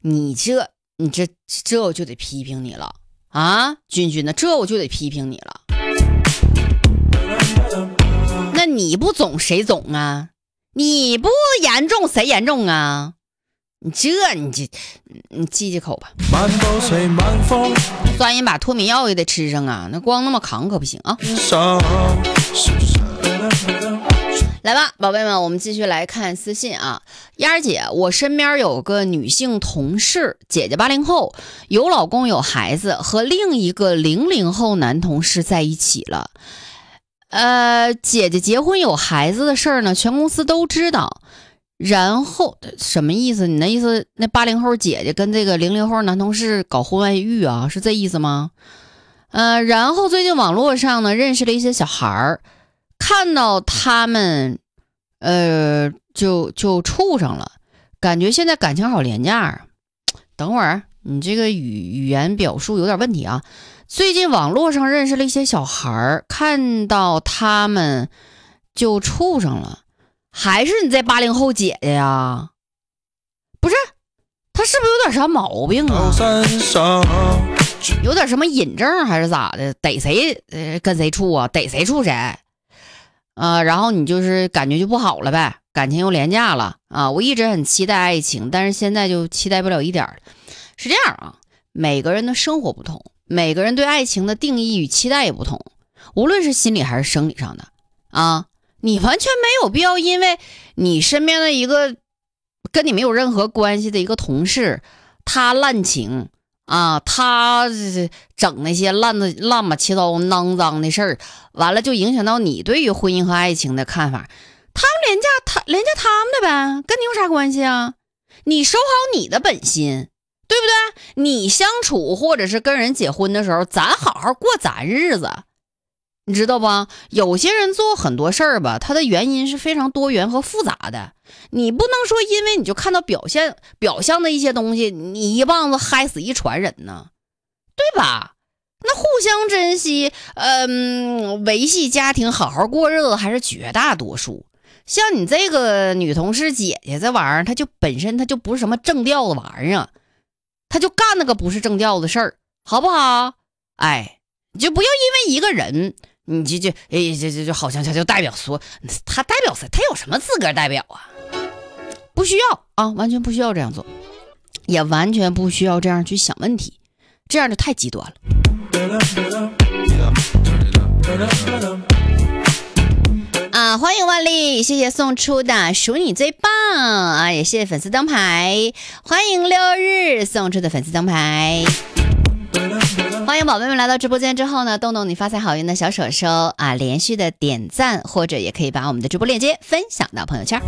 这我就得批评你了啊，君呢，这我就得批评你了。那你不总谁总啊？你不严重谁严重啊？你记口吧。酸饮把脱敏药也得吃上啊，那光那么扛可不行啊。来吧，宝贝们，我们继续来看私信啊。丫儿姐，我身边有个女性同事，姐姐80后，有老公有孩子，和另一个00后男同事在一起了。姐姐结婚有孩子的事儿呢，全公司都知道。然后什么意思？你那意思，那80后姐姐跟这个00后男同事搞婚外遇啊？是这意思吗？然后最近网络上呢，认识了一些小孩儿。看到他们，就处上了，感觉现在感情好廉价啊。等会儿，你这个语言表述有点问题啊。最近网络上认识了一些小孩，看到他们就处上了，还是你这80后姐姐呀？不是，他是不是有点啥毛病啊？有点什么瘾症还是咋的？逮谁跟谁处啊？逮谁处谁。然后你就是感觉就不好了呗，感情又廉价了啊！我一直很期待爱情，但是现在就期待不了一点了。是这样啊，每个人的生活不同，每个人对爱情的定义与期待也不同，无论是心理还是生理上的啊，你完全没有必要因为你身边的一个跟你没有任何关系的一个同事，他滥情啊，他整那些乱七八糟肮脏的事儿，完了就影响到你对于婚姻和爱情的看法。他们廉价他们的呗，跟你有啥关系啊？你守好你的本心，对不对？你相处或者是跟人结婚的时候，咱好好过咱日子，你知道不？有些人做很多事儿吧，他的原因是非常多元和复杂的。你不能说因为你就看到表象的一些东西，你一棒子嗨死一船人呢，对吧？那互相珍惜，维系家庭，好好过日子还是绝大多数。像你这个女同事姐姐这玩意儿，她就本身她就不是什么正调的玩意儿，她就干那个不是正调的事儿，好不好？哎，你就不要因为一个人，你就好像他就代表说他代表谁？他有什么资格代表啊？不需要啊，完全不需要这样做，也完全不需要这样去想问题，这样就太极端了。欢迎万丽，谢谢送出的数你最棒啊，也谢谢粉丝灯牌，欢迎6日送出的粉丝灯牌。欢迎宝贝们来到直播间之后呢，动动你发财好运的小手手啊，连续的点赞，或者也可以把我们的直播链接分享到朋友圈。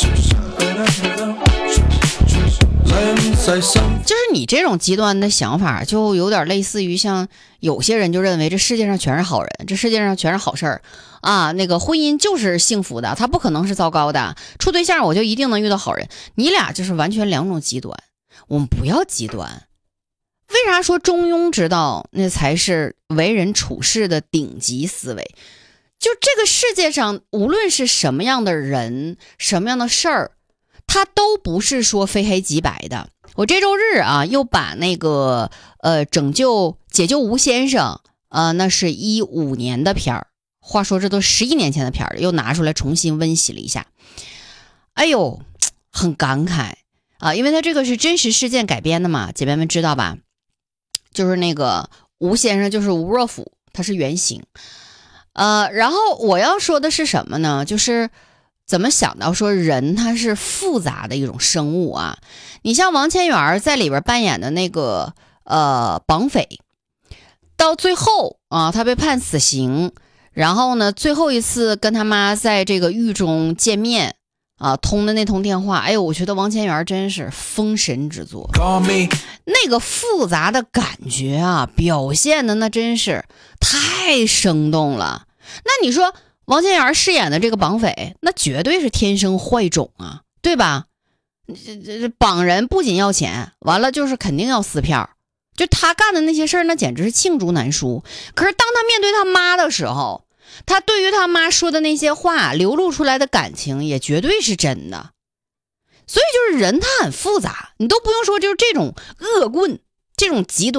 就是你这种极端的想法，就有点类似于像有些人就认为这世界上全是好人，这世界上全是好事儿啊，那个婚姻就是幸福的，它不可能是糟糕的，处对象我就一定能遇到好人。你俩就是完全两种极端，我们不要极端。为啥说中庸之道那才是为人处事的顶级思维？就这个世界上无论是什么样的人，什么样的事儿，它都不是说非黑即白的。我这周日啊又把那个解救吴先生那是15年的片儿，话说这都11年前的片儿，又拿出来重新温习了一下。哎呦，很感慨啊，因为它这个是真实事件改编的嘛，姐妹们知道吧？就是那个吴先生，就是吴若甫，他是原型。然后我要说的是什么呢？就是怎么想到说人他是复杂的一种生物啊？你像王千源在里边扮演的那个绑匪，到最后啊，他被判死刑，然后呢，最后一次跟他妈在这个狱中见面啊，通的那通电话，哎呦，我觉得王千源真是封神之作，那个复杂的感觉啊，表现的那真是太生动了。那你说王千源饰演的这个绑匪，那绝对是天生坏种啊，对吧？这绑人不仅要钱，完了就是肯定要撕票，就他干的那些事儿，那简直是罄竹难书。可是当他面对他妈的时候，他对于他妈说的那些话流露出来的感情也绝对是真的。 所以就是人他很复杂，你都不用说就是这种恶棍，这种极端